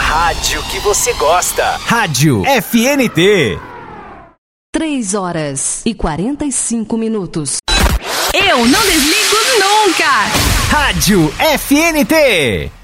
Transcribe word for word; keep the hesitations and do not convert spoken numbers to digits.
rádio que você gosta. Rádio F N T. três horas e quarenta e cinco minutos. Eu não desligo nunca. Rádio F N T.